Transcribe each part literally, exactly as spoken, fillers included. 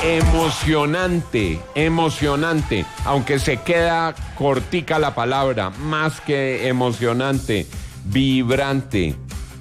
Emocionante, emocionante, aunque se queda cortica la palabra, más que emocionante, vibrante,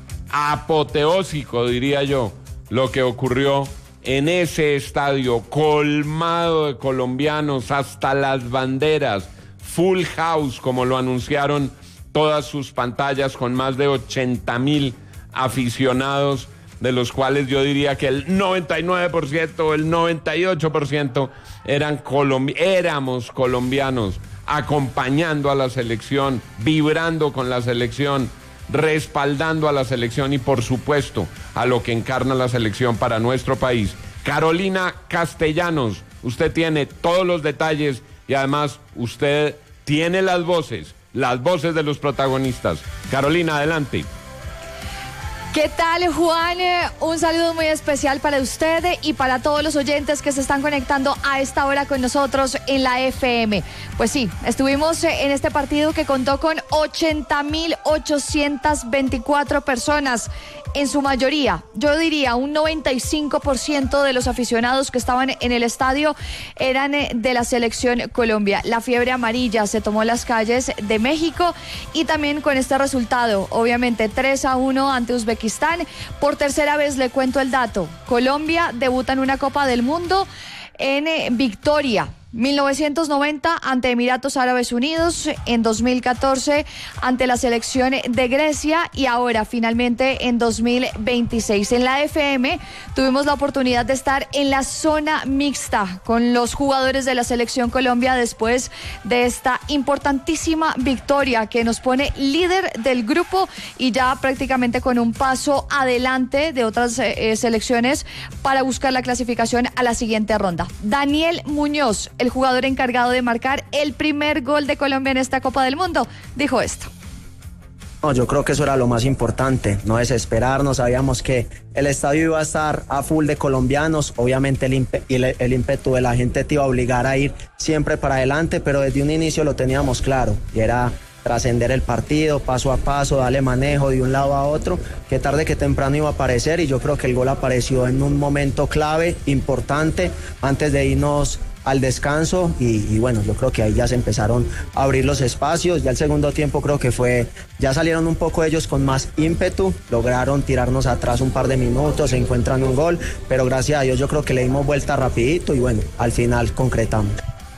apoteósico, diría yo, lo que ocurrió en ese estadio colmado de colombianos hasta las banderas, full house, como lo anunciaron todas sus pantallas, con más de ochenta mil aficionados, de los cuales yo diría que el noventa y nueve por ciento, el noventa y ocho por ciento eran colombi- éramos colombianos, acompañando a la selección, vibrando con la selección, respaldando a la selección y por supuesto a lo que encarna la selección para nuestro país. Carolina Castellanos, usted tiene todos los detalles y además usted tiene las voces, las voces de los protagonistas. Carolina, adelante. ¿Qué tal, Juan? Un saludo muy especial para usted y para todos los oyentes que se están conectando a esta hora con nosotros en la F M. Pues sí, estuvimos en este partido que contó con ochenta mil ochocientas veinticuatro personas. En su mayoría, yo diría un noventa y cinco por ciento de los aficionados que estaban en el estadio eran de la selección Colombia. La fiebre amarilla se tomó las calles de México y también con este resultado, obviamente tres a uno ante Uzbekistán. Por tercera vez le cuento el dato. Colombia debuta en una Copa del Mundo en eh, victoria. mil novecientos noventa ante Emiratos Árabes Unidos, en dos mil catorce ante la selección de Grecia y ahora finalmente en dos mil veintiséis. En la F M tuvimos la oportunidad de estar en la zona mixta con los jugadores de la selección Colombia después de esta importantísima victoria que nos pone líder del grupo y ya prácticamente con un paso adelante de otras eh, selecciones para buscar la clasificación a la siguiente ronda. Daniel Muñoz, el jugador encargado de marcar el primer gol de Colombia en esta Copa del Mundo, dijo esto. No, yo creo que eso era lo más importante, no desesperarnos. Sabíamos que el estadio iba a estar a full de colombianos, obviamente el, imp- el, el ímpetu de la gente te iba a obligar a ir siempre para adelante, pero desde un inicio lo teníamos claro y era trascender el partido paso a paso, darle manejo de un lado a otro, que tarde que temprano iba a aparecer y yo creo que el gol apareció en un momento clave, importante, antes de irnos al descanso y, y bueno, yo creo que ahí ya se empezaron a abrir los espacios. Ya el segundo tiempo creo que fue, ya salieron un poco ellos con más ímpetu, lograron tirarnos atrás un par de minutos, se encuentran un gol, pero gracias a Dios yo creo que le dimos vuelta rapidito y bueno, al final concretamos.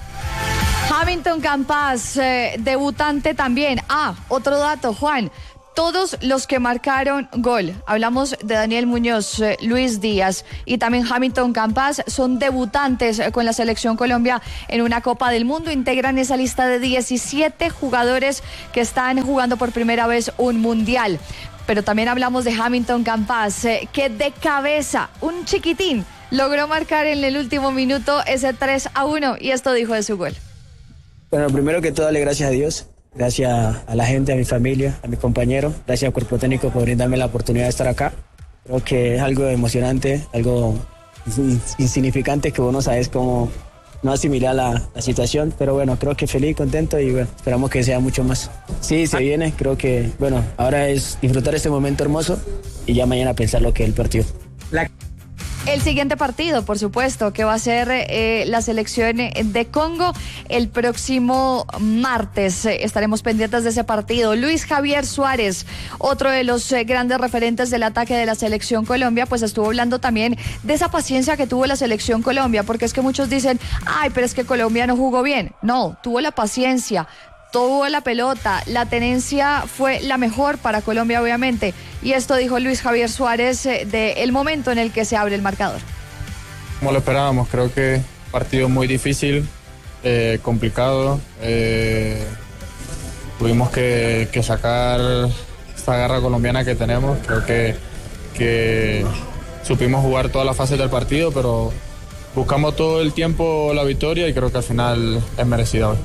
Hamilton Campas, eh, debutante también. Ah, otro dato, Juan. Todos los que marcaron gol, hablamos de Daniel Muñoz, eh, Luis Díaz y también Hamilton Campas, son debutantes eh, con la selección Colombia en una Copa del Mundo. Integran esa lista de diecisiete jugadores que están jugando por primera vez un mundial. Pero también hablamos de Hamilton Campas, eh, que de cabeza, un chiquitín, logró marcar en el último minuto ese tres a uno y esto dijo de su gol. Bueno, primero que todo, darle gracias a Dios. Gracias a la gente, a mi familia, a mis compañeros. Gracias al cuerpo técnico por brindarme la oportunidad de estar acá. Creo que es algo emocionante, algo insignificante que vos no sabes cómo no asimilar la, la situación. Pero bueno, creo que feliz, contento y bueno, esperamos que sea mucho más. Sí, se viene. Creo que, bueno, ahora es disfrutar este momento hermoso y ya mañana pensar lo que es el partido. La... El siguiente partido, por supuesto, que va a ser eh, la selección de Congo el próximo martes. Eh, estaremos pendientes de ese partido. Luis Javier Suárez, otro de los eh, grandes referentes del ataque de la selección Colombia, pues estuvo hablando también de esa paciencia que tuvo la selección Colombia, porque es que muchos dicen, ay, pero es que Colombia no jugó bien. No, tuvo la paciencia, tuvo la pelota, la tenencia fue la mejor para Colombia, obviamente. Y esto dijo Luis Javier Suárez eh, del momento en el que se abre el marcador. Como lo esperábamos, creo que partido muy difícil, eh, complicado. Eh, tuvimos que, que sacar esta garra colombiana que tenemos. Creo que, que supimos jugar todas las fases del partido, pero buscamos todo el tiempo la victoria y creo que al final es merecida hoy.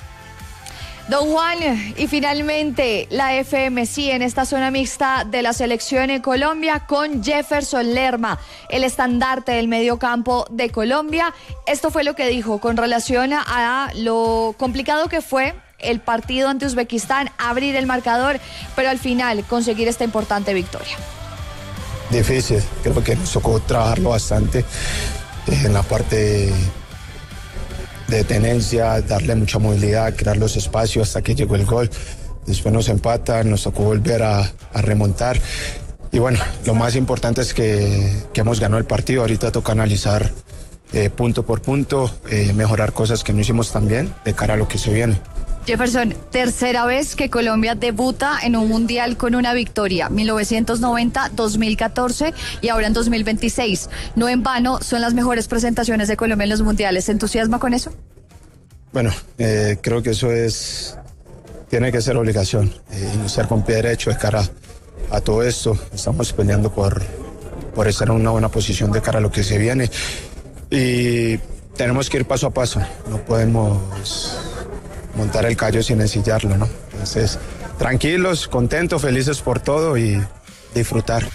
Don Juan, y finalmente la F M C en esta zona mixta de la selección en Colombia con Jefferson Lerma, el estandarte del mediocampo de Colombia. Esto fue lo que dijo con relación a lo complicado que fue el partido ante Uzbekistán, abrir el marcador, pero al final conseguir esta importante victoria. Difícil, creo que nos tocó trabajarlo bastante. en la parte de tenencia, darle mucha movilidad, crear los espacios hasta que llegó el gol. Después nos empatan, nos tocó volver a, a remontar. Y bueno, lo más importante es que, que hemos ganado el partido. Ahorita toca analizar eh, punto por punto, eh, mejorar cosas que no hicimos tan bien de cara a lo que se viene. Jefferson, tercera vez que Colombia debuta en un mundial con una victoria, mil novecientos noventa, dos mil catorce y ahora en dos mil veintiséis. No en vano son las mejores presentaciones de Colombia en los mundiales. ¿Se entusiasma con eso? Bueno, eh, creo que eso es, tiene que ser obligación, eh, iniciar con pie derecho de cara a todo esto. Estamos peleando por, por estar en una buena posición de cara a lo que se viene y tenemos que ir paso a paso, no podemos montar el callo sin ensillarlo, ¿no? Entonces, tranquilos, contentos, felices por todo y disfrutar.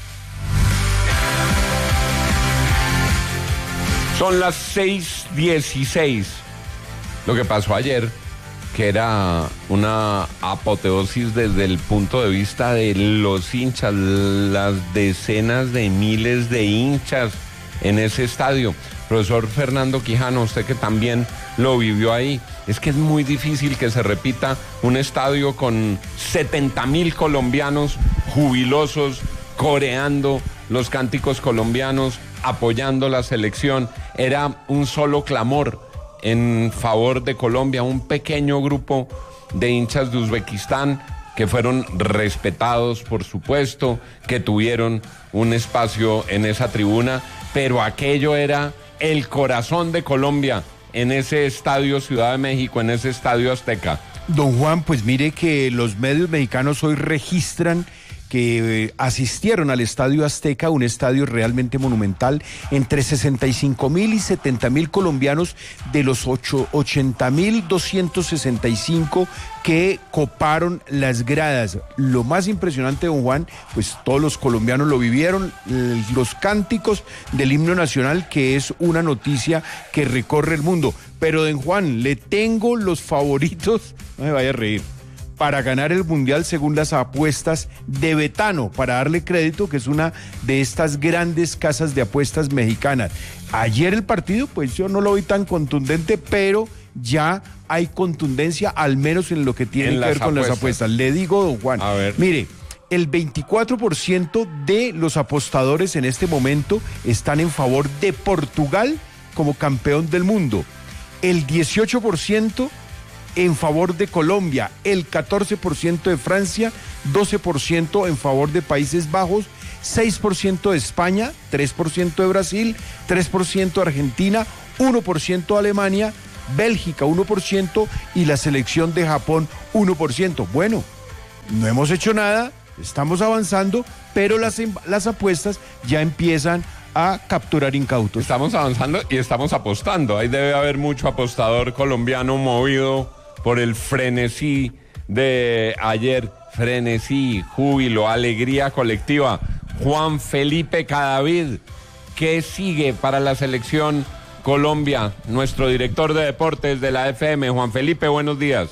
Son las seis dieciséis. Lo que pasó ayer, que era una apoteosis desde el punto de vista de los hinchas, las decenas de miles de hinchas en ese estadio. Profesor Fernando Quijano, usted que también lo vivió ahí, es que es muy difícil que se repita un estadio con setenta mil colombianos jubilosos, coreando los cánticos colombianos, apoyando la selección. Era un solo clamor en favor de Colombia, un pequeño grupo de hinchas de Uzbekistán que fueron respetados, por supuesto, que tuvieron un espacio en esa tribuna, pero aquello era el corazón de Colombia en ese estadio Ciudad de México, en ese estadio Azteca. Don Juan, pues mire que los medios mexicanos hoy registran que eh, asistieron al Estadio Azteca, un estadio realmente monumental, entre sesenta y cinco mil y setenta mil colombianos de los ochenta mil doscientos sesenta y cinco que coparon las gradas. Lo más impresionante, don Juan, pues todos los colombianos lo vivieron, los cánticos del himno nacional, que es una noticia que recorre el mundo. Pero, don Juan, le tengo los favoritos, no me vaya a reír, para ganar el Mundial según las apuestas de Betano, para darle crédito que es una de estas grandes casas de apuestas mexicanas. Ayer el partido, pues yo no lo vi tan contundente, pero ya hay contundencia, al menos en lo que tiene que ver con las apuestas. Le digo, don Juan, a ver. Mire, el veinticuatro por ciento de los apostadores en este momento están en favor de Portugal como campeón del mundo. El dieciocho por ciento en favor de Colombia, el catorce por ciento de Francia, doce por ciento en favor de Países Bajos, seis por ciento de España, tres por ciento de Brasil, tres por ciento de Argentina, uno por ciento de Alemania, Bélgica uno por ciento y la selección de Japón uno por ciento. Bueno, no hemos hecho nada, estamos avanzando, pero las, las apuestas ya empiezan a capturar incautos. Estamos avanzando y estamos apostando. Ahí debe haber mucho apostador colombiano movido por el frenesí de ayer. Frenesí, júbilo, alegría colectiva. Juan Felipe Cadavid, ¿qué sigue para la selección Colombia? Nuestro director de deportes de la F M. Juan Felipe, buenos días.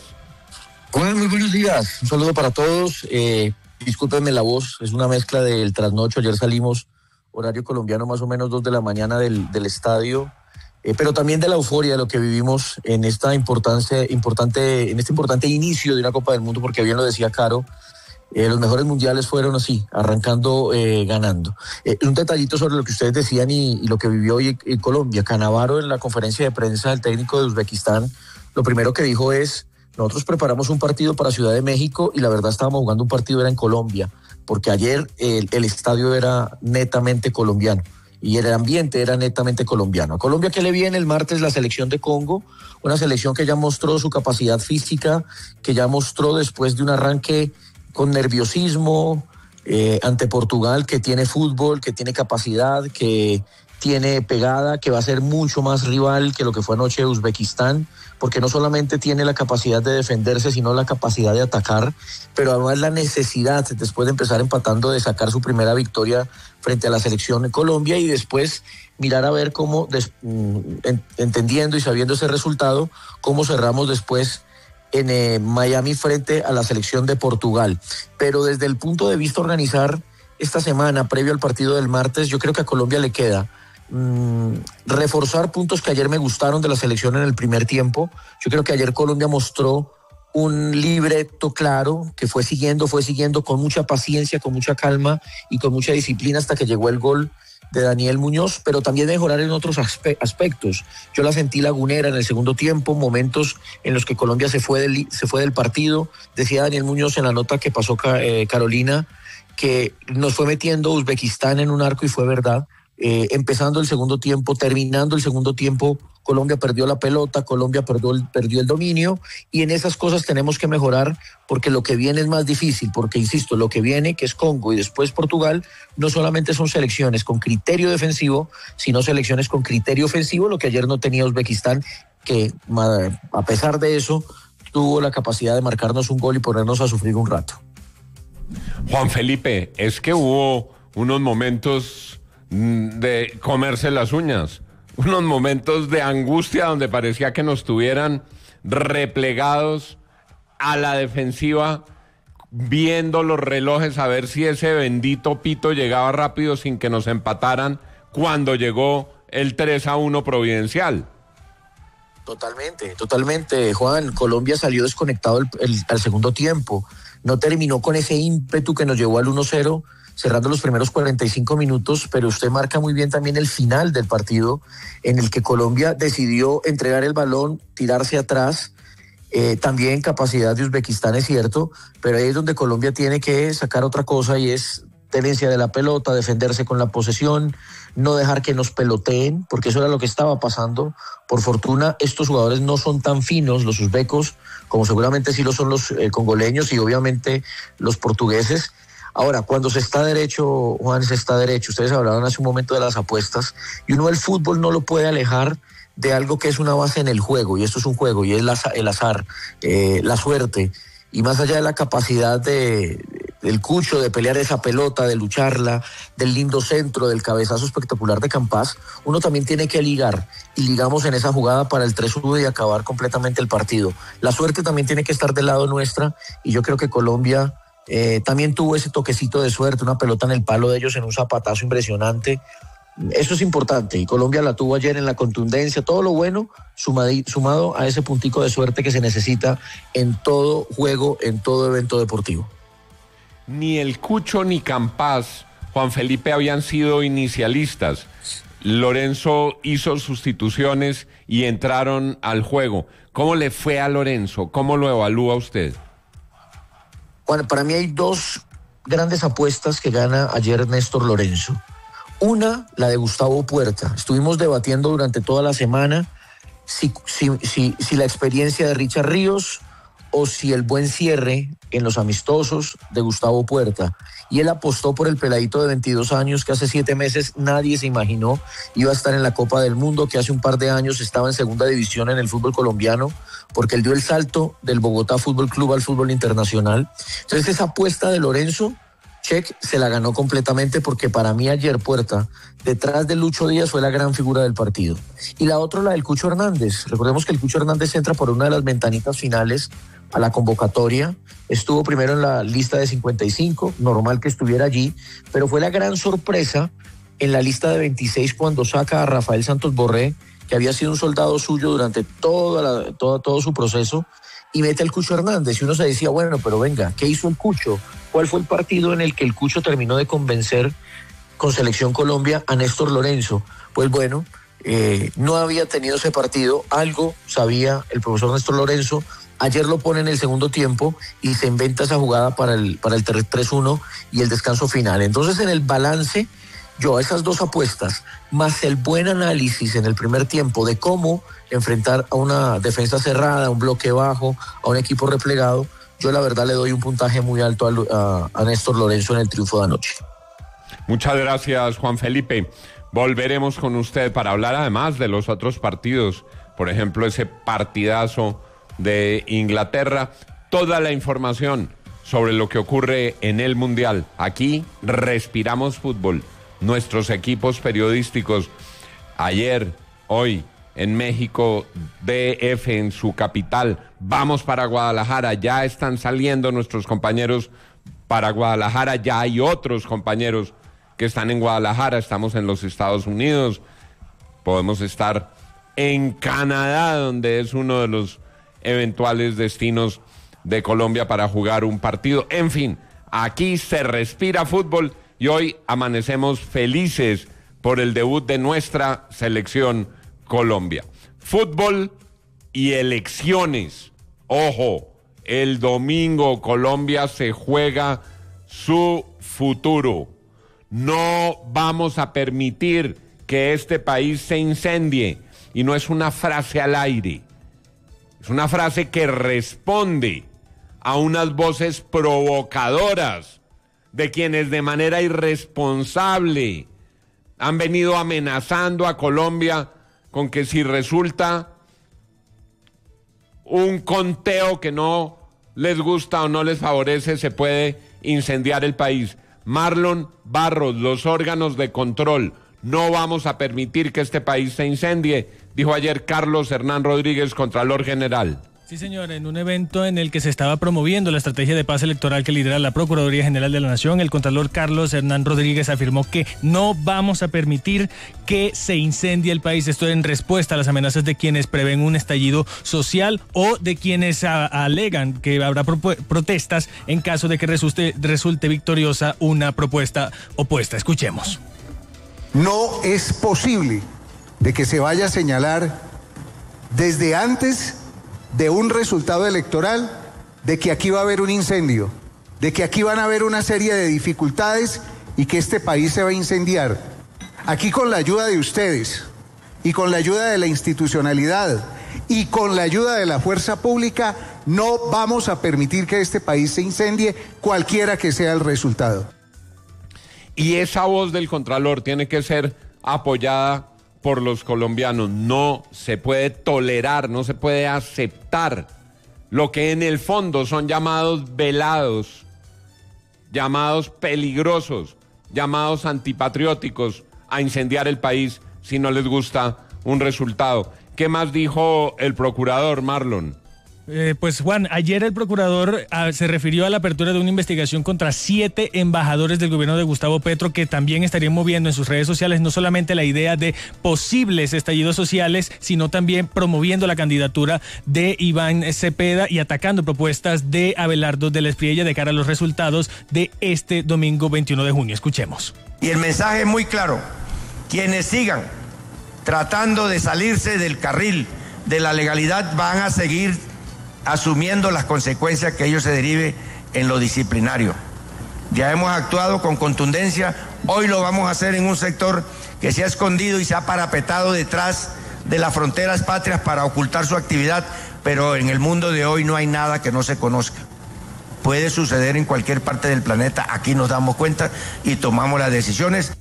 Juan, muy buenos días. Un saludo para todos. Eh, discúlpenme la voz, es una mezcla del trasnocho. Ayer salimos horario colombiano más o menos dos de la mañana del, del estadio, eh, pero también de la euforia de lo que vivimos en esta importancia, importante, en este importante inicio de una Copa del Mundo, porque bien lo decía Caro, eh, los mejores mundiales fueron así, arrancando, eh, ganando. Eh, un detallito sobre lo que ustedes decían y, y lo que vivió hoy en Colombia. Canavaro, en la conferencia de prensa del técnico de Uzbekistán, lo primero que dijo es: nosotros preparamos un partido para Ciudad de México y la verdad estábamos jugando un partido era en Colombia, porque ayer el, el estadio era netamente colombiano y el ambiente era netamente colombiano. A Colombia, ¿qué le viene el martes? La selección de Congo, una selección que ya mostró su capacidad física, que ya mostró después de un arranque con nerviosismo eh, ante Portugal, que tiene fútbol, que tiene capacidad, que tiene pegada, que va a ser mucho más rival que lo que fue anoche Uzbekistán, porque no solamente tiene la capacidad de defenderse, sino la capacidad de atacar, pero además la necesidad, después de empezar empatando, de sacar su primera victoria frente a la selección de Colombia y después mirar a ver cómo, des, en, entendiendo y sabiendo ese resultado, cómo cerramos después en eh, Miami frente a la selección de Portugal. Pero desde el punto de vista organizar esta semana, previo al partido del martes, yo creo que a Colombia le queda mmm, reforzar puntos que ayer me gustaron de la selección en el primer tiempo. Yo creo que ayer Colombia mostró un libreto claro que fue siguiendo, fue siguiendo con mucha paciencia, con mucha calma y con mucha disciplina hasta que llegó el gol de Daniel Muñoz, pero también mejorar en otros aspe- aspectos. Yo la sentí lagunera en el segundo tiempo, momentos en los que Colombia se fue del, se fue del partido. Decía Daniel Muñoz en la nota que pasó eh, Carolina, que nos fue metiendo Uzbekistán en un arco y fue verdad. Eh, empezando el segundo tiempo, terminando el segundo tiempo, Colombia perdió la pelota, Colombia perdió el, perdió el dominio, y en esas cosas tenemos que mejorar, porque lo que viene es más difícil, porque insisto, lo que viene, que es Congo y después Portugal, no solamente son selecciones con criterio defensivo, sino selecciones con criterio ofensivo, lo que ayer no tenía Uzbekistán, que a pesar de eso tuvo la capacidad de marcarnos un gol y ponernos a sufrir un rato. Juan Felipe, es que hubo unos momentos de comerse las uñas, unos momentos de angustia donde parecía que nos tuvieran replegados a la defensiva, viendo los relojes a ver si ese bendito pito llegaba rápido sin que nos empataran cuando llegó el tres a uno providencial. Totalmente, totalmente, Juan. Colombia salió desconectado el, el, al segundo tiempo, no terminó con ese ímpetu que nos llevó al uno cero, cerrando los primeros cuarenta y cinco minutos, pero usted marca muy bien también el final del partido, en el que Colombia decidió entregar el balón, tirarse atrás, eh, también capacidad de Uzbekistán es cierto, pero ahí es donde Colombia tiene que sacar otra cosa, y es tenencia de la pelota, defenderse con la posesión, no dejar que nos peloteen, porque eso era lo que estaba pasando. Por fortuna, estos jugadores no son tan finos, los uzbecos, como seguramente sí lo son los eh, congoleños y obviamente los portugueses. Ahora, cuando se está derecho, Juan, se está derecho. Ustedes hablaron hace un momento de las apuestas, y uno el fútbol no lo puede alejar de algo que es una base en el juego, y esto es un juego, y es el azar, eh, la suerte, y más allá de la capacidad de, del Cucho de pelear esa pelota, de lucharla, del lindo centro, del cabezazo espectacular de Campas, uno también tiene que ligar, y ligamos en esa jugada para el tres uno y acabar completamente el partido. La suerte también tiene que estar del lado nuestra, y yo creo que Colombia Eh, también tuvo ese toquecito de suerte, una pelota en el palo de ellos en un zapatazo impresionante. Eso es importante, y Colombia la tuvo ayer en la contundencia, todo lo bueno sumado, sumado a ese puntico de suerte que se necesita en todo juego, en todo evento deportivo. Ni el Cucho ni Campas, Juan Felipe, habían sido inicialistas. Lorenzo hizo sustituciones y entraron al juego. ¿Cómo le fue a Lorenzo? ¿Cómo lo evalúa usted? Bueno, para mí hay dos grandes apuestas que gana ayer Néstor Lorenzo. Una, la de Gustavo Puerta. Estuvimos debatiendo durante toda la semana si, si, si, si la experiencia de Richard Ríos o si el buen cierre en los amistosos de Gustavo Puerta. Y él apostó por el peladito de veintidós años que hace siete meses nadie se imaginó iba a estar en la Copa del Mundo, que hace un par de años estaba en segunda división en el fútbol colombiano, porque él dio el salto del Bogotá Fútbol Club al fútbol internacional. Entonces esa apuesta de Lorenzo, check, se la ganó completamente, porque para mí ayer Puerta, detrás de Lucho Díaz, fue la gran figura del partido. Y la otra, la del Cucho Hernández. Recordemos que el Cucho Hernández entra por una de las ventanitas finales a la convocatoria, estuvo primero en la lista de cincuenta y cinco, normal que estuviera allí, pero fue la gran sorpresa en la lista de veintiséis cuando saca a Rafael Santos Borré, que había sido un soldado suyo durante toda la, toda, todo su proceso, y mete al Cucho Hernández, y uno se decía, bueno, pero venga, ¿qué hizo el Cucho? ¿Cuál fue el partido en el que el Cucho terminó de convencer con Selección Colombia a Néstor Lorenzo? Pues bueno, eh, no había tenido ese partido, algo sabía el profesor Néstor Lorenzo. Ayer lo pone en el segundo tiempo y se inventa esa jugada para el, para el tres uno y el descanso final. Entonces, en el balance, yo esas dos apuestas, más el buen análisis en el primer tiempo de cómo enfrentar a una defensa cerrada, a un bloque bajo, a un equipo replegado, yo la verdad le doy un puntaje muy alto a, a, a Néstor Lorenzo en el triunfo de anoche. Muchas gracias, Juan Felipe. Volveremos con usted para hablar además de los otros partidos, por ejemplo, ese partidazo de Inglaterra, toda la información sobre lo que ocurre en el Mundial. Aquí respiramos fútbol, nuestros equipos periodísticos. Ayer, hoy, en México, D F en su capital. Vamos para Guadalajara, ya están saliendo nuestros compañeros para Guadalajara, ya hay otros compañeros que están en Guadalajara, estamos en los Estados Unidos, podemos estar en Canadá, donde es uno de los eventuales destinos de Colombia para jugar un partido. En fin, aquí se respira fútbol y hoy amanecemos felices por el debut de nuestra selección Colombia. Fútbol y elecciones. Ojo, el domingo Colombia se juega su futuro. No vamos a permitir que este país se incendie. Y no es una frase al aire. Es una frase que responde a unas voces provocadoras de quienes de manera irresponsable han venido amenazando a Colombia con que si resulta un conteo que no les gusta o no les favorece, se puede incendiar el país. Marlon Barros, los órganos de control, no vamos a permitir que este país se incendie, dijo ayer Carlos Hernán Rodríguez, Contralor General. Sí, señor, en un evento en el que se estaba promoviendo la estrategia de paz electoral que lidera la Procuraduría General de la Nación, el Contralor Carlos Hernán Rodríguez afirmó que no vamos a permitir que se incendie el país. Esto en respuesta a las amenazas de quienes prevén un estallido social o de quienes a, alegan que habrá pro protestas en caso de que resulte, resulte victoriosa una propuesta opuesta. Escuchemos. No es posible de que se vaya a señalar desde antes de un resultado electoral de que aquí va a haber un incendio, de que aquí van a haber una serie de dificultades y que este país se va a incendiar. Aquí con la ayuda de ustedes y con la ayuda de la institucionalidad y con la ayuda de la fuerza pública no vamos a permitir que este país se incendie, cualquiera que sea el resultado. Y esa voz del Contralor tiene que ser apoyada por los colombianos. No se puede tolerar, no se puede aceptar lo que en el fondo son llamados velados, llamados peligrosos, llamados antipatrióticos a incendiar el país si no les gusta un resultado. ¿Qué más dijo el procurador, Marlon? Eh, pues Juan, ayer el procurador ah, se refirió a la apertura de una investigación contra siete embajadores del gobierno de Gustavo Petro que también estarían moviendo en sus redes sociales no solamente la idea de posibles estallidos sociales, sino también promoviendo la candidatura de Iván Cepeda y atacando propuestas de Abelardo del Espriella de cara a los resultados de este domingo veintiuno de junio. Escuchemos. Y el mensaje es muy claro. Quienes sigan tratando de salirse del carril de la legalidad van a seguir asumiendo las consecuencias que ello se derive en lo disciplinario. Ya hemos actuado con contundencia, hoy lo vamos a hacer en un sector que se ha escondido y se ha parapetado detrás de las fronteras patrias para ocultar su actividad, pero en el mundo de hoy no hay nada que no se conozca. Puede suceder en cualquier parte del planeta, aquí nos damos cuenta y tomamos las decisiones.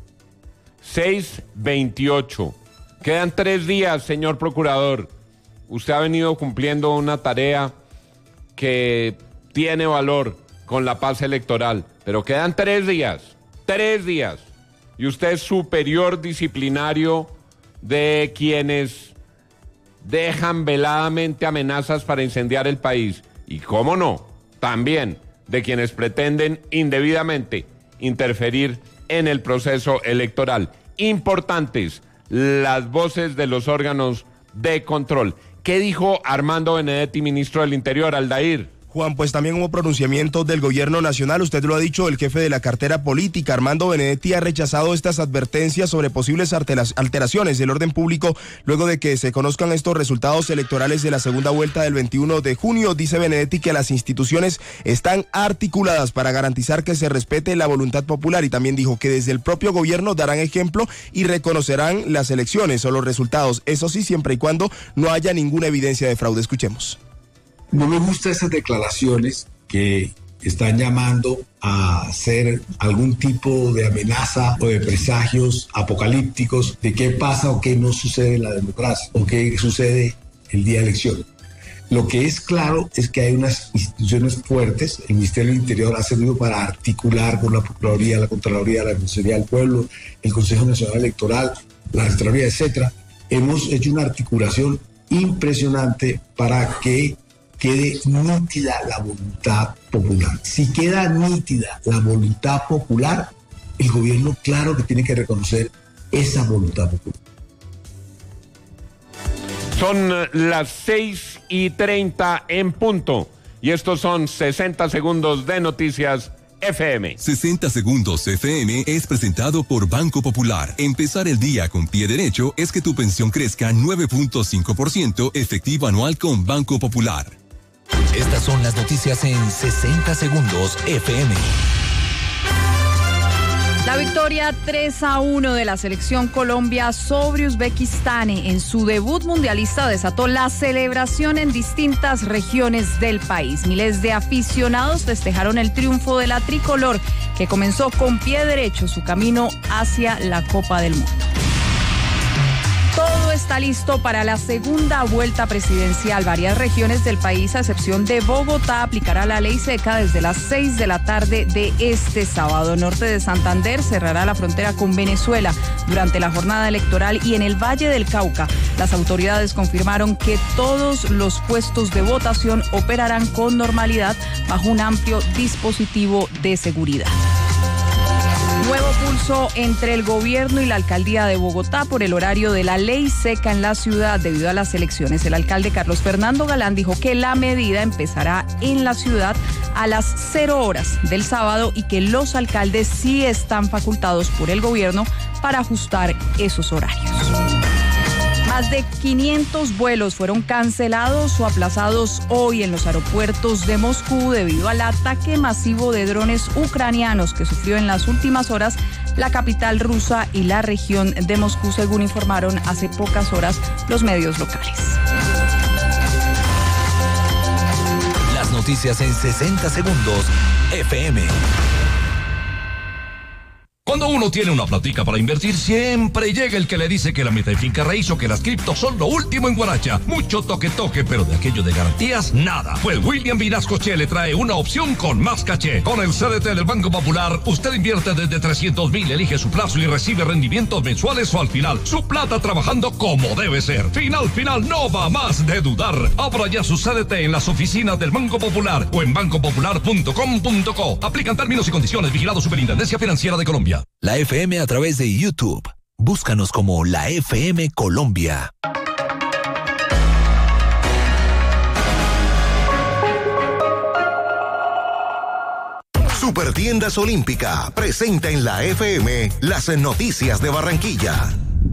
seis veintiocho. Quedan tres días, señor procurador. Usted ha venido cumpliendo una tarea que tiene valor con la paz electoral, pero quedan tres días, tres días, y usted es superior disciplinario de quienes dejan veladamente amenazas para incendiar el país, y cómo no, también de quienes pretenden indebidamente interferir en el proceso electoral. Importantes las voces de los órganos de control. ¿Qué dijo Armando Benedetti, ministro del Interior, Aldair? Juan, pues también hubo pronunciamientos del gobierno nacional, usted lo ha dicho, el jefe de la cartera política, Armando Benedetti, ha rechazado estas advertencias sobre posibles alteraciones del orden público luego de que se conozcan estos resultados electorales de la segunda vuelta del veintiuno de junio. Dice Benedetti que las instituciones están articuladas para garantizar que se respete la voluntad popular y también dijo que desde el propio gobierno darán ejemplo y reconocerán las elecciones o los resultados, eso sí, siempre y cuando no haya ninguna evidencia de fraude. Escuchemos. No me gustan esas declaraciones que están llamando a hacer algún tipo de amenaza o de presagios apocalípticos de qué pasa o qué no sucede en la democracia o qué sucede el día de elecciones. Lo que es claro es que hay unas instituciones fuertes. El Ministerio del Interior ha servido para articular con la Procuraduría, la Contraloría, la Defensoría del Pueblo, el Consejo Nacional Electoral, la Registraduría, etcétera. Hemos hecho una articulación impresionante para que quede nítida la voluntad popular. Si queda nítida la voluntad popular, el gobierno claro que tiene que reconocer esa voluntad popular. Son las seis y treinta en punto y estos son sesenta segundos de Noticias F M. sesenta segundos F M es presentado por Banco Popular. Empezar el día con pie derecho es que tu pensión crezca nueve punto cinco por ciento efectivo anual con Banco Popular. Estas son las noticias en sesenta segundos F M. La victoria tres a uno de la selección Colombia sobre Uzbekistán en su debut mundialista desató la celebración en distintas regiones del país. Miles de aficionados festejaron el triunfo de la tricolor, que comenzó con pie derecho su camino hacia la Copa del Mundo. Todo está listo para la segunda vuelta presidencial. Varias regiones del país, a excepción de Bogotá, aplicará la ley seca desde las seis de la tarde de este sábado. Norte de Santander cerrará la frontera con Venezuela durante la jornada electoral y en el Valle del Cauca las autoridades confirmaron que todos los puestos de votación operarán con normalidad bajo un amplio dispositivo de seguridad. Nuevo pulso entre el gobierno y la alcaldía de Bogotá por el horario de la ley seca en la ciudad debido a las elecciones. El alcalde Carlos Fernando Galán dijo que la medida empezará en la ciudad a las cero horas del sábado y que los alcaldes sí están facultados por el gobierno para ajustar esos horarios. Más de quinientos vuelos fueron cancelados o aplazados hoy en los aeropuertos de Moscú debido al ataque masivo de drones ucranianos que sufrió en las últimas horas la capital rusa y la región de Moscú, según informaron hace pocas horas los medios locales. Las noticias en sesenta segundos F M. Cuando uno tiene una platica para invertir, siempre llega el que le dice que la meta de finca raíz o que las criptos son lo último en guaracha. Mucho toque toque, pero de aquello de garantías, nada. Pues William Vinasco Che le trae una opción con más caché. Con el C D T del Banco Popular, usted invierte desde trescientos mil, elige su plazo y recibe rendimientos mensuales o al final. Su plata trabajando como debe ser. Final, final, no va más de dudar. Abra ya su C D T en las oficinas del Banco Popular o en banco popular punto com punto co. Aplican términos y condiciones. Vigilado Superintendencia Financiera de Colombia. La F M a través de YouTube. Búscanos como la F M Colombia. Supertiendas Olímpica presenta en la F M las noticias de Barranquilla.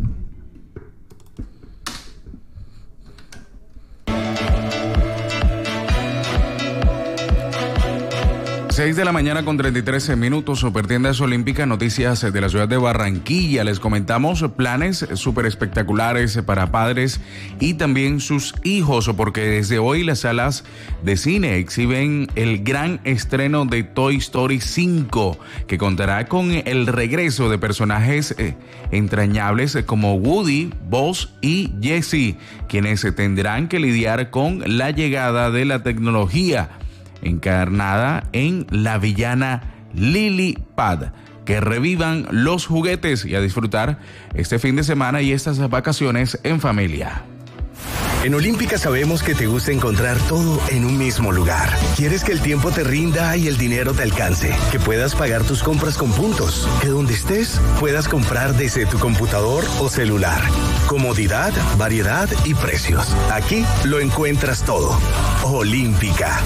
seis de la mañana con treinta y tres minutos, Supertiendas Olímpica, noticias de la ciudad de Barranquilla. Les comentamos planes súper espectaculares para padres y también sus hijos, porque desde hoy las salas de cine exhiben el gran estreno de Toy Story cinco, que contará con el regreso de personajes eh, entrañables como Woody, Buzz y Jessie, quienes tendrán que lidiar con la llegada de la tecnología, encarnada en la villana Lily Pad. Que revivan los juguetes y a disfrutar este fin de semana y estas vacaciones en familia. En Olímpica sabemos que te gusta encontrar todo en un mismo lugar. Quieres que el tiempo te rinda y el dinero te alcance, que puedas pagar tus compras con puntos, que donde estés puedas comprar desde tu computador o celular. Comodidad, variedad y precios. Aquí lo encuentras todo. Olímpica.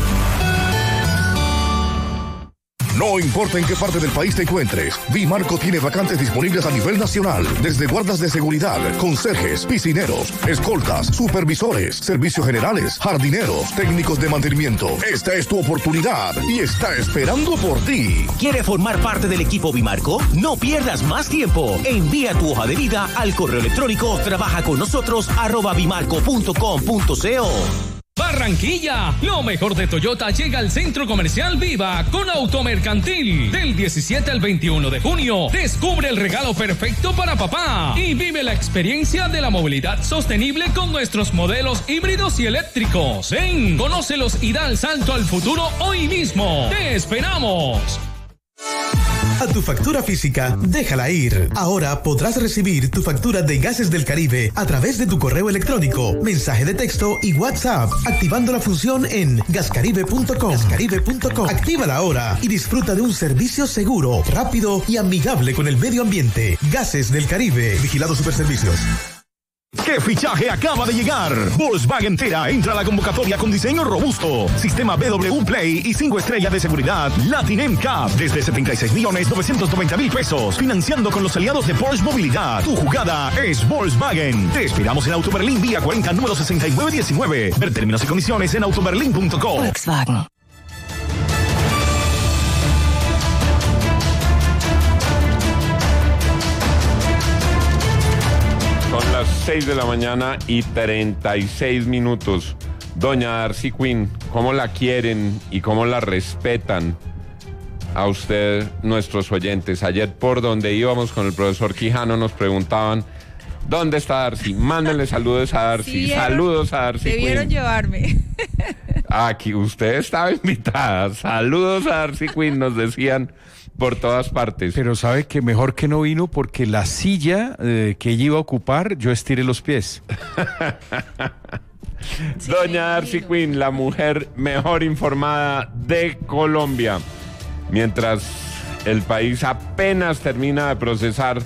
No importa en qué parte del país te encuentres, Bimarco tiene vacantes disponibles a nivel nacional, desde guardas de seguridad, conserjes, piscineros, escoltas, supervisores, servicios generales, jardineros, técnicos de mantenimiento. Esta es tu oportunidad y está esperando por ti. ¿Quiere formar parte del equipo Bimarco? No pierdas más tiempo. Envía tu hoja de vida al correo electrónico trabaja con nosotros arroba bimarco punto com punto co. Barranquilla, lo mejor de Toyota llega al Centro Comercial Viva con Automercantil. Del diecisiete al veintiuno de junio, descubre el regalo perfecto para papá y vive la experiencia de la movilidad sostenible con nuestros modelos híbridos y eléctricos. Ven, conócelos y da el salto al futuro hoy mismo. ¡Te esperamos! A tu factura física, déjala ir. Ahora podrás recibir tu factura de Gases del Caribe a través de tu correo electrónico, mensaje de texto y WhatsApp, activando la función en gascaribe punto com. gascaribe punto com. Actívala ahora y disfruta de un servicio seguro, rápido y amigable con el medio ambiente. Gases del Caribe. Vigilado Superservicios. ¿Qué fichaje acaba de llegar? Volkswagen Tera entra a la convocatoria con diseño robusto, sistema B W Play y cinco estrellas de seguridad Latin M C A P desde setenta y seis millones novecientos noventa mil pesos, financiando con los aliados de Porsche Movilidad. Tu jugada es Volkswagen. Te esperamos en Auto Berlín, vía cuarenta, número sesenta y nueve diecinueve. Ver términos y condiciones en autoberlin punto com. Volkswagen. Son las seis de la mañana y treinta y seis minutos. Doña Darcy Quinn, ¿cómo la quieren y cómo la respetan a usted, nuestros oyentes? Ayer, por donde íbamos con el profesor Quijano, nos preguntaban: ¿dónde está Darcy? Mándenle saludos a Darcy. Sí, vieron, saludos a Darcy debieron Quinn. llevarme. Aquí usted estaba invitada. Saludos a Darcy Quinn, nos decían por todas partes. Pero sabe que mejor que no vino, porque la silla eh, que ella iba a ocupar, yo estiré los pies. Sí, Doña Darcy Quinn, la mujer mejor informada de Colombia. Mientras el país apenas termina de procesar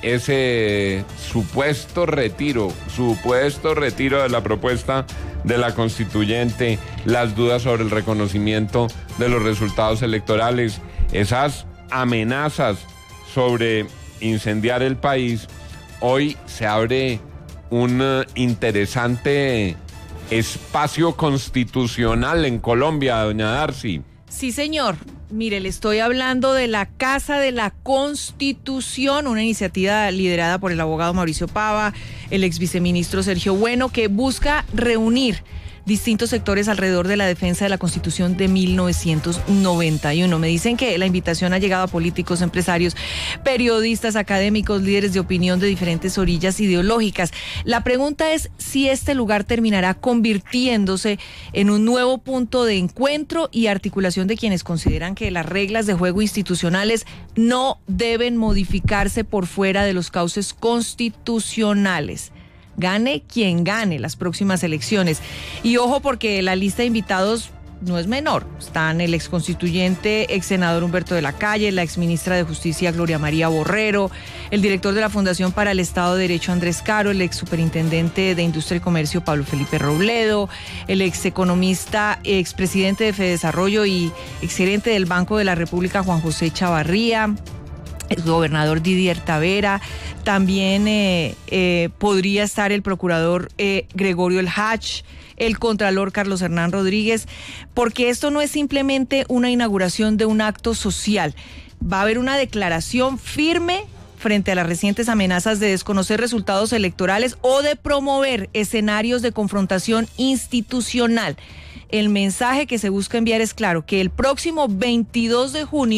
ese supuesto retiro, supuesto retiro de la propuesta de la constituyente, las dudas sobre el reconocimiento de los resultados electorales, esas amenazas sobre incendiar el país, hoy se abre un uh, interesante espacio constitucional en Colombia, doña Darcy. Sí, señor. Mire, le estoy hablando de la Casa de la Constitución, una iniciativa liderada por el abogado Mauricio Pava, el ex viceministro Sergio Bueno, que busca reunir distintos sectores alrededor de la defensa de la Constitución de mil novecientos noventa y uno. Me dicen que la invitación ha llegado a políticos, empresarios, periodistas, académicos, líderes de opinión de diferentes orillas ideológicas. La pregunta es si este lugar terminará convirtiéndose en un nuevo punto de encuentro y articulación de quienes consideran que las reglas de juego institucionales no deben modificarse por fuera de los cauces constitucionales. Gane quien gane las próximas elecciones. Y ojo, porque la lista de invitados no es menor. Están el exconstituyente, ex senador Humberto de la Calle, la exministra de Justicia Gloria María Borrero, el director de la Fundación para el Estado de Derecho Andrés Caro, el ex superintendente de Industria y Comercio Pablo Felipe Robledo, el ex economista, ex presidente de Fedesarrollo y ex gerente del Banco de la República Juan José Chavarría, el gobernador Didier Tavera. También eh, eh, podría estar el procurador eh, Gregorio El Hach, el contralor Carlos Hernán Rodríguez, porque esto no es simplemente una inauguración de un acto social. Va a haber una declaración firme frente a las recientes amenazas de desconocer resultados electorales o de promover escenarios de confrontación institucional. El mensaje que se busca enviar es claro, que el próximo veintidós de junio